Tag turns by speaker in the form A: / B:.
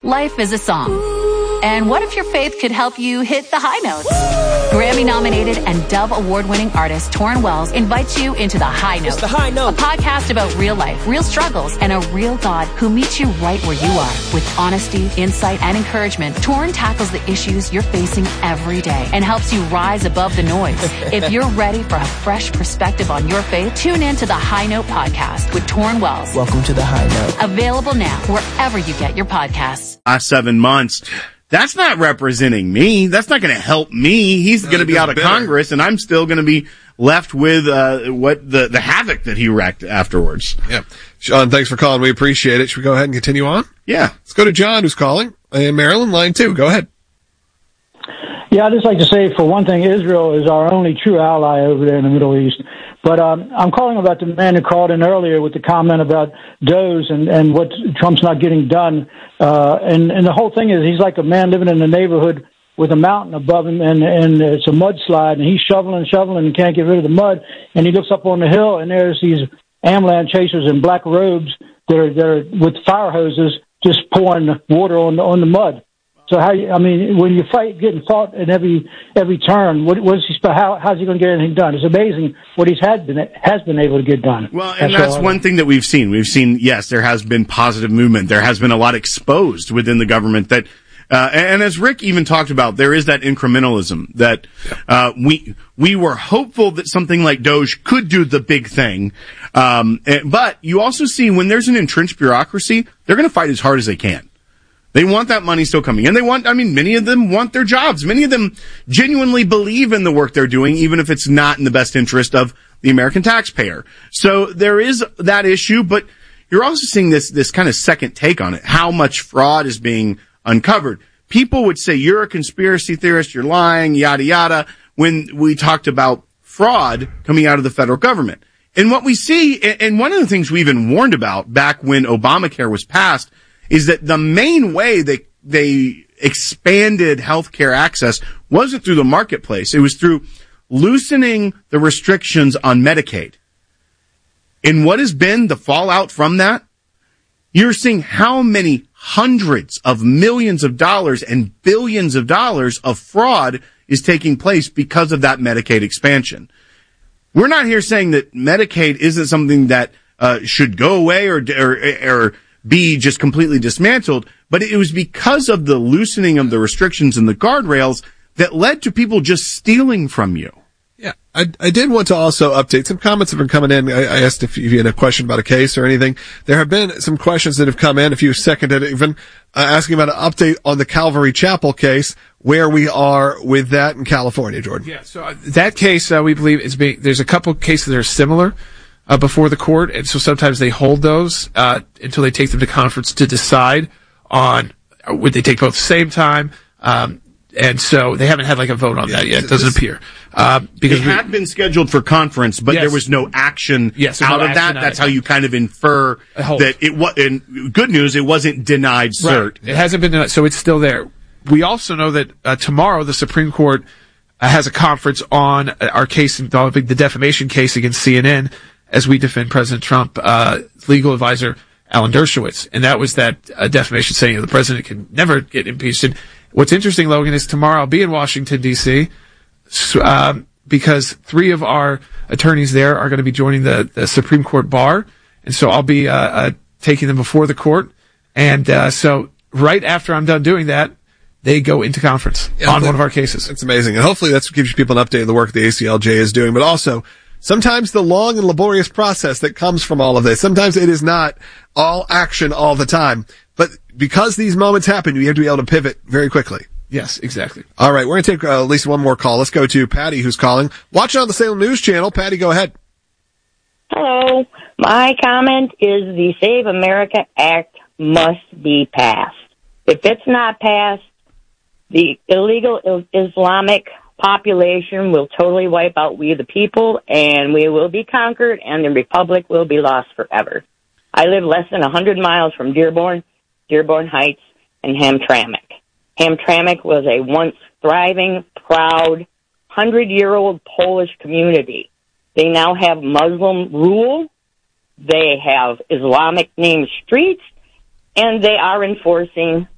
A: Life is a song. And what if your faith could help you hit the high notes? Grammy-nominated and Dove Award-winning artist Torrin Wells invites you into The High Note.
B: It's The High Note.
A: A podcast about real life, real struggles, and a real God who meets you right where you are. With honesty, insight, and encouragement, Torrin tackles the issues you're facing every day and helps you rise above the noise. If you're ready for a fresh perspective on your faith, tune in to The High Note podcast with Torrin Wells.
B: Welcome to The High Note.
A: Available now wherever you get your podcasts.
C: Last 7 months. That's not representing me. That's not going to help me. He's going to be out of Congress, and I'm still going to be left with what the havoc that he wrecked afterwards.
D: Yeah. Sean, thanks for calling. We appreciate it. Should we go ahead and continue on?
C: Yeah.
D: Let's go to John, who's calling. In Maryland, line 2. Go ahead.
E: Yeah, I'd just like to say, for one thing, Israel is our only true ally over there in the Middle East. But I'm calling about the man who called in earlier with the comment about Doe's and what Trump's not getting done. And the whole thing is he's like a man living in a neighborhood with a mountain above him, and it's a mudslide, and he's shoveling and can't get rid of the mud. And he looks up on the hill, and there's these AmLand chasers in black robes that are with fire hoses just pouring water on the mud. So when you getting fought in every turn, how's he going to get anything done? It's amazing what has been able to get done.
C: Well, and that's one thing that we've seen. We've seen, yes, there has been positive movement. There has been a lot exposed within the government that, and as Rick even talked about, there is that incrementalism that, we were hopeful that something like Doge could do the big thing. But you also see when there's an entrenched bureaucracy, they're going to fight as hard as they can. They want that money still coming in. Many of them want their jobs. Many of them genuinely believe in the work they're doing, even if it's not in the best interest of the American taxpayer. So there is that issue, but you're also seeing this kind of second take on it, how much fraud is being uncovered. People would say, you're a conspiracy theorist, you're lying, yada, yada, when we talked about fraud coming out of the federal government. And what we see, and one of the things we even warned about back when Obamacare was passed, is that the main way they expanded healthcare access wasn't through the marketplace. It was through loosening the restrictions on Medicaid. And what has been the fallout from that? You're seeing how many hundreds of millions of dollars and billions of dollars of fraud is taking place because of that Medicaid expansion. We're not here saying that Medicaid isn't something that should go away or be just completely dismantled, but it was because of the loosening of the restrictions and the guardrails that led to people just stealing from you.
D: Yeah, I did want to also update. Some comments have been coming in. I asked if you had a question about a case or anything. There have been some questions that have come in. A few seconded even asking about an update on the Calvary Chapel case, where we are with that in California, Jordan.
F: Yeah, so that case, we believe there's a couple cases that are similar before the court, and so sometimes they hold those until they take them to conference to decide on would they take both at the same time. And so they haven't had a vote on that yet. It doesn't appear. Because
C: it had been scheduled for conference, but there was no action out of that. That's how you kind of infer that it was, and good news, it wasn't denied cert.
F: Right. It hasn't been denied, so it's still there. We also know that tomorrow the Supreme Court has a conference on our case involving the defamation case against CNN as we defend President Trump, legal advisor Alan Dershowitz. And that was that defamation saying the president can never get impeached. And what's interesting, Logan, is tomorrow I'll be in Washington, D.C., because 3 of our attorneys there are going to be joining the Supreme Court bar. And so I'll be taking them before the court. And so right after I'm done doing that, they go into conference on one of our cases.
D: It's amazing. And hopefully that gives you people an update of the work the ACLJ is doing, but also sometimes the long and laborious process that comes from all of this, sometimes it is not all action all the time. But because these moments happen, you have to be able to pivot very quickly.
F: Yes, exactly.
D: All right, we're going to take at least one more call. Let's go to Patty, who's calling. Watch it on the Salem News Channel. Patty, go ahead.
G: Hello. My comment is the Save America Act must be passed. If it's not passed, the illegal Islamic population will totally wipe out we the people, and we will be conquered, and the republic will be lost forever. I live less than 100 miles from Dearborn Heights, and Hamtramck. Hamtramck was a once thriving, proud, 100-year-old Polish community. They now have Muslim rule. They have Islamic named streets, and they are enforcing